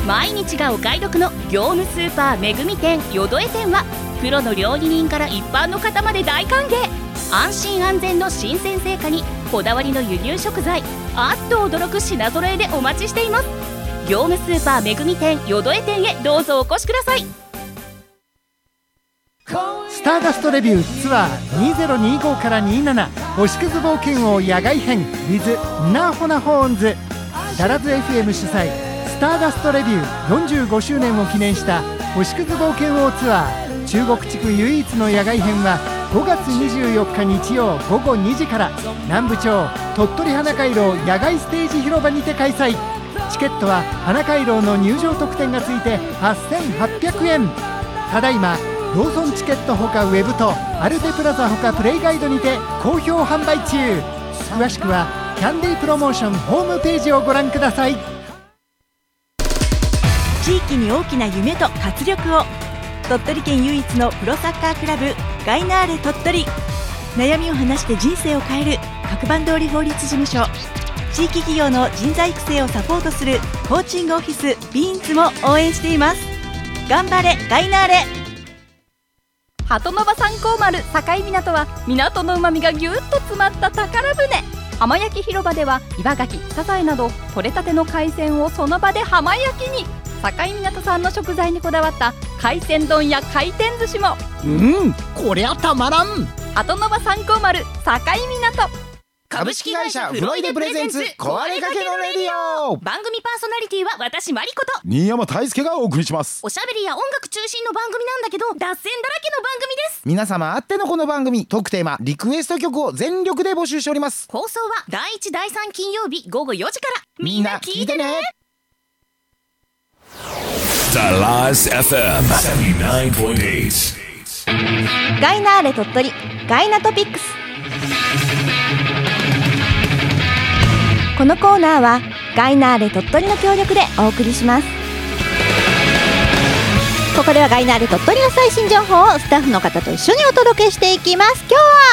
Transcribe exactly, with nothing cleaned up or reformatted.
毎日がお買い得の業務スーパーめぐみ店よどえ店はプロの料理人から一般の方まで大歓迎。安心安全の新鮮成果にこだわりの輸入食材、あっと驚く品揃えでお待ちしています。業務スーパーめぐみ店よどえ店へどうぞお越しください。 スターダストレビューツアーにせんにじゅうごからにじゅうなな星屑冒険王野外編 with ナーホナホーンズ。ダラズ エフエム 主催スターダストレビューよんじゅうごしゅうねんを記念した星屑冒険王ツアー中国地区唯一の野外編はごがつにじゅうよっか日曜ごごにじから南部町鳥取花回廊野外ステージ広場にて開催。チケットは花回廊の入場特典がついてはっせんはっぴゃくえん。ただいまローソンチケットほかウェブとアルテプラザほかプレイガイドにて好評販売中。詳しくはキャンディープロモーションホームページをご覧ください。 地域に大きな夢と活力を。鳥取県唯一のプロサッカークラブガイナーレ鳥取。悩みを話して人生を変える角番通り法律事務所。地域企業の人材育成をサポートするコーチングオフィスビーンズも応援しています。頑張れガイナーレ。 鳩ノ場三光丸境港は港のうまみがぎゅっと詰まった宝船。浜焼き広場では岩牡蠣、サザエなど取れたての海鮮をその場で浜焼きに。境港産の食材にこだわった海鮮丼や回転寿司も。 うん、こりゃたまらん。 鳩ノ場三光丸境港。 株式会社フロイデプレゼンツ壊れかけのレディオ。 番組パーソナリティは私マリコと新山大輔がお送りします。 おしゃべりや音楽中心の番組なんだけど脱線だらけの番組です。 皆様あってのこの番組トークテーマリクエスト曲を全力で募集しております。 放送はだいいちだいさん金曜日ごごよじからみんな聞いてね。 ダラズ エフエム セブンティナインポイントエイトガイナーレ鳥取ガイナトピックス。このコーナーはガイナーレ鳥取の協力でお送りします。ここではガイナーレ鳥取の最新情報をスタッフの方と一緒にお届けしていきます。今日は